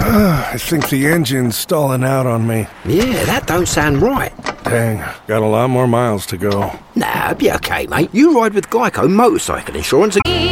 I think the engine's stalling out on me. Yeah, that don't sound right. Dang, got a lot more miles to go. Nah, be okay, mate. You ride with Geico Motorcycle Insurance.